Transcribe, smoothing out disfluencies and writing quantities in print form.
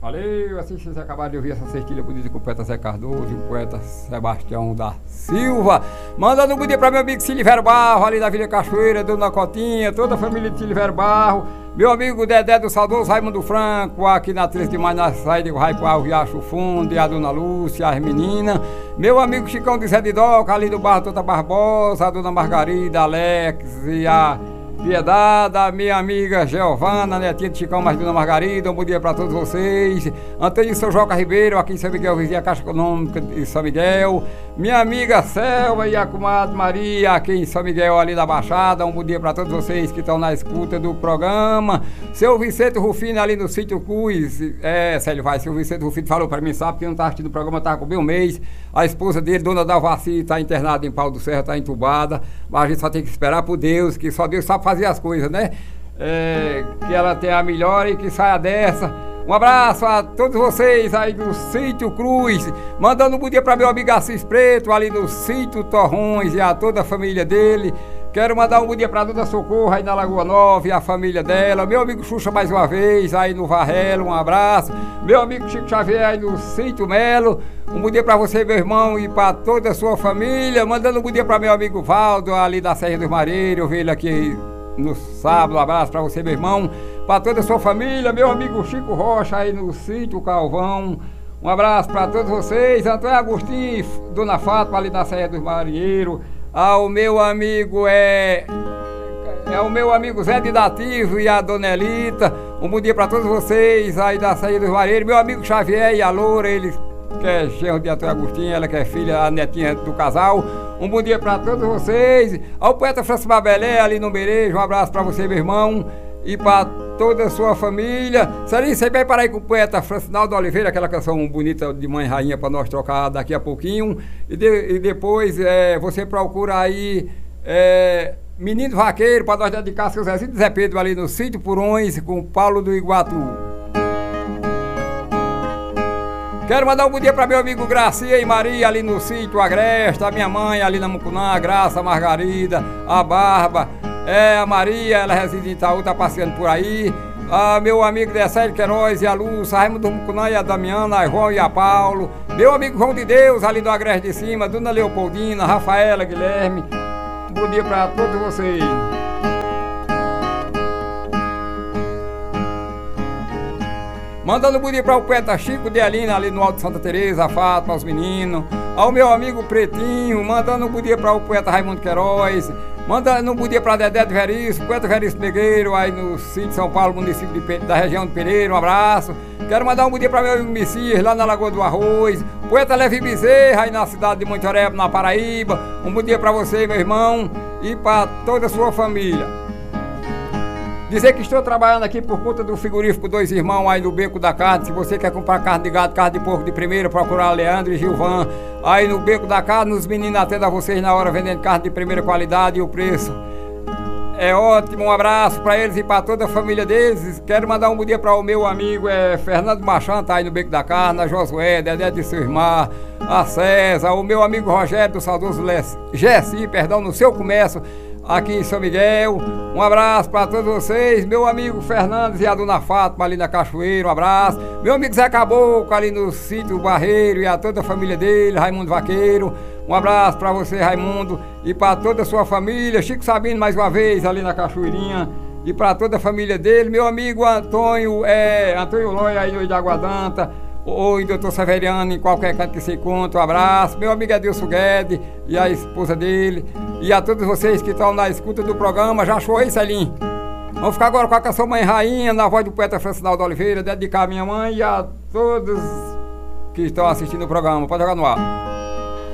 Valeu, assim vocês acabaram de ouvir essa cestilha bonita com o poeta Zé Cardoso e o poeta Sebastião da Silva. Mandando um bom dia para meu amigo Silvério Barro, ali da Vila Cachoeira, Dona Cotinha, toda a família de Silvério Barro. Meu amigo Dedé do saudoso Raimundo Franco, aqui na 13 de maio, na saída do Raicoal, Riacho Fundo, e a Dona Lúcia, as meninas. Meu amigo Chicão de Zé de Doca, ali do Barro Toda Barbosa, a Dona Margarida, Alex e a Piedade, a minha amiga Giovana, netinha de Chicão, mais Dona Margarida, um bom dia para todos vocês. Antônio de São Joca Ribeiro, aqui em São Miguel, vizinha Caixa Econômica de São Miguel. Minha amiga Selva e a comadre Maria, aqui em São Miguel, ali da Baixada, um bom dia para todos vocês que estão na escuta do programa. Seu Vicente Rufino, ali no Sítio Cruz, Célio Vai, seu Vicente Rufino falou para mim, sabe que não está assistindo o programa, estava com bem um mês. A esposa dele, Dona Dalvaci, está internada em Pau do Serra, está entubada, mas a gente só tem que esperar por Deus, que só Deus sabe fazer as coisas, né? Que ela tenha a melhor e que saia dessa. Um abraço a todos vocês aí do Sítio Cruz, mandando um bom dia para meu amigo Assis Preto, ali no Sítio Torrões, e a toda a família dele. Quero mandar um bom dia para a Dona Socorro aí na Lagoa Nova e a família dela. Meu amigo Xuxa mais uma vez aí no Varrelo, um abraço. Meu amigo Chico Xavier aí no Sítio Melo, um bom dia para você, meu irmão, e para toda a sua família. Mandando um bom dia para meu amigo Valdo ali da Serra dos Mareiros, eu vi ele aqui no sábado. Um abraço para você, meu irmão, para toda a sua família. Meu amigo Chico Rocha aí no Sítio Calvão, um abraço para todos vocês. Antônio Agostinho, Dona Fátima ali na Serra dos Mareiros. Ao meu amigo o meu amigo Zé de Dativo e a Dona Elita, um bom dia para todos vocês aí da Serra dos Mareiros. Meu amigo Xavier e a Loura, ele que é genro de Antônio Agostinho, ela que é filha, a netinha do casal. Um bom dia para todos vocês. Ao poeta Francisco Babelé ali no Berejo, um abraço para você, meu irmão, e para toda a sua família. Sarinho, você vai parar aí com o poeta Francinaldo Oliveira, aquela canção bonita de Mãe Rainha para nós trocar daqui a pouquinho. E depois você procura aí Menino Vaqueiro para nós dedicar seu Zezinho de Zé Pedro ali no Sítio Purões com o Paulo do Iguatu. Quero mandar um bom dia para meu amigo Gracia e Maria ali no Sítio Agreste, a minha mãe ali na Mucunã, a Graça, a Margarida, a Barba, a Maria, ela reside em Itaú, tá passeando por aí. Meu amigo Decélio Queiroz e a Lúcia, a Raimundo Mucunã e a Damiana, a João e a Paulo. Meu amigo João de Deus ali do Agreste de Cima, Dona Leopoldina, Rafaela, Guilherme. Um bom dia para todos vocês. Mandando um bom dia para o poeta Chico de Alina, ali no Alto de Santa Teresa, a Fátima, os meninos. Ao meu amigo Pretinho, mandando um bom dia para o poeta Raimundo Queiroz. Mandando um bom dia para Dedé de Veríssimo, poeta Veríssimo Pegueiro, aí no Sítio São Paulo, município da região de Pereira, um abraço. Quero mandar um bom dia para meu amigo Messias, lá na Lagoa do Arroz. Poeta Levi Bezerra, aí na cidade de Montoreba, na Paraíba. Um bom dia para você, meu irmão, e para toda a sua família. Dizer que estou trabalhando aqui por conta do frigorífico Dois Irmãos aí no Beco da Carne. Se você quer comprar carne de gado, carne de porco de primeira, procurar Leandro e Gilvan aí no Beco da Carne. Os meninos atendem a vocês na hora vendendo carne de primeira qualidade e o preço é ótimo. Um abraço para eles e para toda a família deles. Quero mandar um bom dia para o meu amigo Fernando Machado, tá aí no Beco da Carne, a Josué, Dedé de Silmar, a César, o meu amigo Rogério do saudoso Gessi, no seu comércio aqui em São Miguel. Um abraço para todos vocês. Meu amigo Fernandes e a Dona Fátima ali na Cachoeira, um abraço. Meu amigo Zé Caboclo ali no Sítio Barreiro e a toda a família dele, Raimundo Vaqueiro. Um abraço para você, Raimundo, e para toda a sua família. Chico Sabino mais uma vez ali na Cachoeirinha e para toda a família dele. Meu amigo Antônio Lóia aí no Idaguadanta. Oi, doutor Severiano, em qualquer canto que se encontre, um abraço. Meu amigo Adilson Guedes e a esposa dele. E a todos vocês que estão na escuta do programa. Já achou aí, Celinho? Vamos ficar agora com a canção Mãe Rainha, na voz do poeta Francinaldo Oliveira, dedicar a minha mãe e a todos que estão assistindo o programa. Pode jogar no ar.